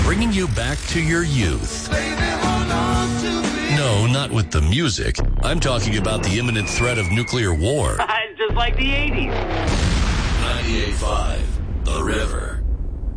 bringing you back to your youth. No, not with the music. I'm talking about the imminent threat of nuclear war. Just like the 80s. 98.5